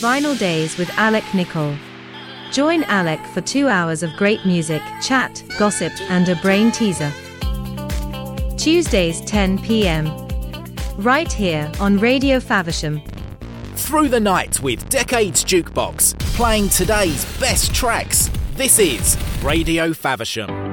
Vinyl Days with Alec Nicol. Join Alec for 2 hours of great music, chat, gossip, and a brain teaser. Tuesdays 10 p.m. Right here on Radio Faversham. Through the night with Decades Jukebox, playing today's best tracks. This is Radio Faversham.